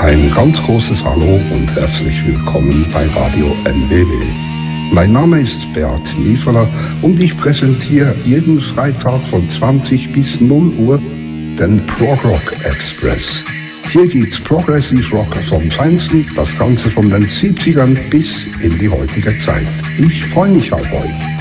Ein ganz großes Hallo und herzlich willkommen bei Radio NWW. Mein Name ist Beat Niefeler und ich präsentiere jeden Freitag von 20 bis 0 Uhr den Prog Rock Express. Hier gibt's Progressive Rock vom Feinsten, das Ganze von den 70ern bis in die heutige Zeit. Ich freue mich auf euch.